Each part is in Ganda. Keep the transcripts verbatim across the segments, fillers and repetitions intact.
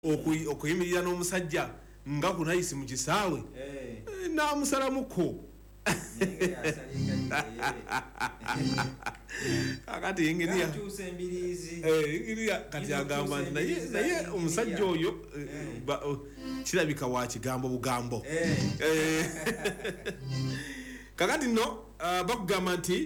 okuyimirira n'omusajja nga kunayisi mu kisaawe n'amusalamuko kakati ingiriya ingiriya kati agamba nti naye omusajja oyo kirabika wa kigambo bugambo kakati nno bakugamba nti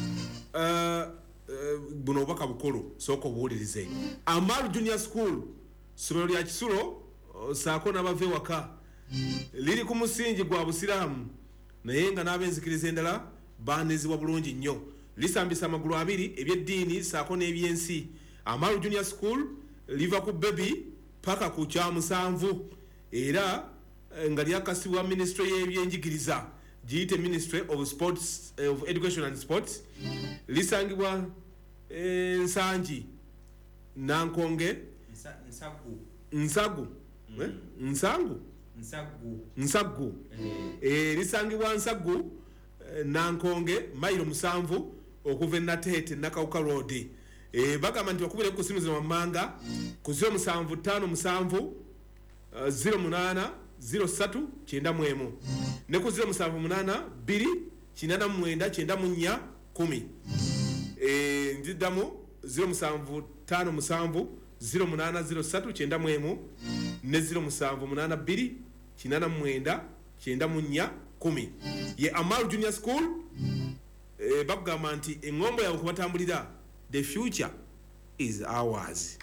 buno obubaka bukulu sooka obuwulirize. Amaru Junior School somero lya Kisulo saako n'abava ewaka liri ku musingi gwa busiraamu naye nga n'abenzikiriza endala baanezebwa bulungi nnyo. Lisambisa amagulu abiri ebyeddiini saako n'ebyensi. Amaru Junior School liva ku baby paka ku kya musanvu era nga lyakasibwa ministry y'ebyenjigiriza giyite Ministry of Sports of Education and Sports. Lisangibwa Nsangi Nankonge Nsagu Nsagu mm. eh? Nsangu Nsagu Nsagu eh lisangibwa Nsagu eh, Nankonge mailo musanvu okuva Natete Nakauka Road eh bagamba nti bakubire ku simu za manga ku zero musanvu tano musanvu uh, zero munana zero satu kyenda mwemu ne ku zero musanvu munana biri kinana mwenda kyenda munya kumi eh ndidamu zero musanvu tano musanvu zero munana zero satu kyenda mwemu ne zero musanvu munana biri kinana mwenda kyenda munya kumi. Ye Amaru Junior School eh bagamba nti engombo yawe kubatambulira the future is ours.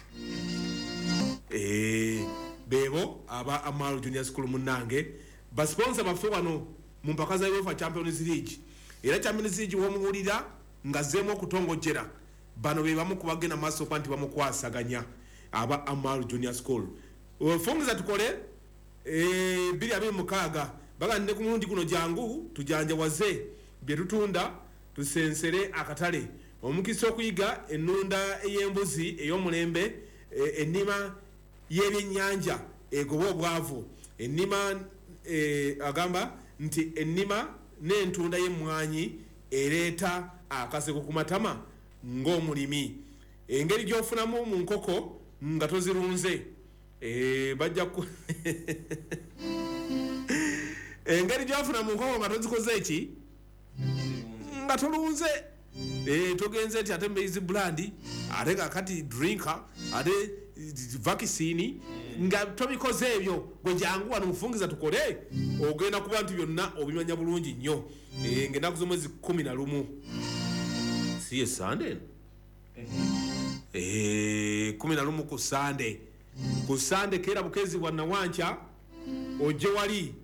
Eh bebo aba Amaru Junior School munange ba sponsor bafe wano mu mpaka za UEFA Champions League era Champions League wo muhulira nga zemo kutongojera bano be bamu kubagena maso kwanti bamu kwasaganya aba Amaru Junior School. Ofungiza tukole eh bili abe mukaga baga nde kumundi kuno jangu tujanja waze bye tutunda tusensere akatale omukiso kuyiga enunda eyembuzi eyomulembe e, enima y'ebyennyanja egobo bwavu enima e, agamba nti enima n'entunda y'emmwanyi ereta akaseko ku matama ng'omulimi engeri gy'ofunamu mu nkoko nga tozirunze e, bajja ku engeri gy'ofuna mu nkoko nga tozikoze eki nga tolunze eh togenze ati ate maize brand ate kakati drinker ate vaccine nga tobikoze ebyo gwe jangu wano mufungiza tukole ogenda kuba nti byonna obimanya bulungi nnyo eh ngenda kuzomwezi kumi na lumu si Sunday eh kumi na lumu ku Sunday ku Sunday kera bukezi bwana wancha oje wali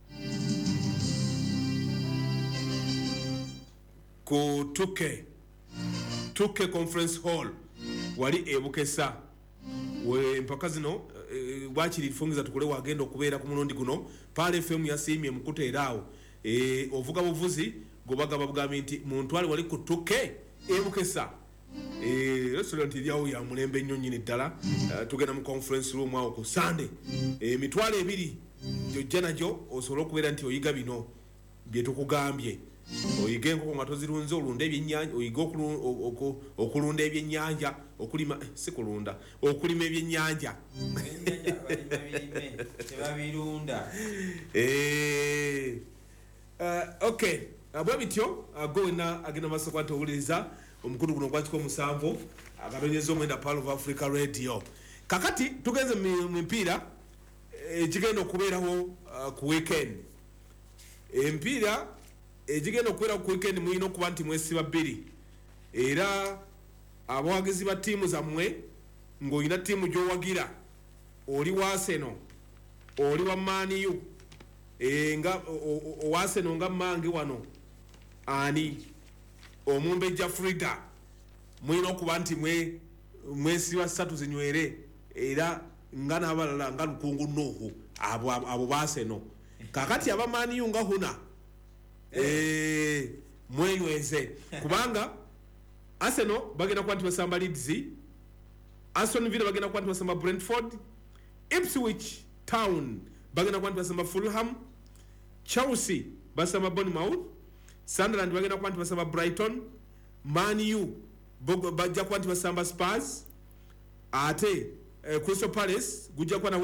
ku tuke tuke conference hall wali ebukesa we mpaka zino e, wachiri fungiza tukole wagenda okubeera ku murundi guno pale F M ya simye mukuteerawo e, ovuga buvuzi gobaga babugambi nti muntu ali wali ku tuke ebukesa e, restaurant yawo ya mulembe nnyo nyini ddala uh, tugenda mu conference room awo ku Sunday e, mitwalo ebiri jojja najo osobola okubeera nti oyiga bino bye tukugambye oyige enkoko nga tozirunze olunda ebyennyanja oyiga okulunda ebyennyanja okulima si kulunda okulima ebyennyanja tebabirunda eh okay abwe bityo agona agenda masoko atowuliriza omukulu guno kwatiko musanvu agatonyeza omwenda Pearl of Africa Radio kakati tugenze mu mpira ekigenda okubeerawo ku weekend empira ejigenda okubeera ku weekend mulina okuba nti mwesiba bbiri era abawagizi ba ttiimu zammwe ng'olina ttiimu gy'owagira oli wa Arsenal oli wa Man U e, nga owa Arsenal nga mmange wano ani omumbejja Frida mulina okuba nti mwe mwesiba ssatu zinywere era nga n'abalala nga lukungu Nuhu abo abo ba Arsenal kakati aba Man U nga huna eh mwenyweze kubanga Arsenal bagenda kwanti basamba Leeds, Aston Villa bagenda kwanti basamba Brentford, Ipswich Town bagenda kwanti basamba Fulham, Chelsea basamba Bournemouth, Sunderland bagenda kwanti basamba Brighton, Man U bajja kwanti basamba Spurs ate eh, Crystal Palace gujja kuba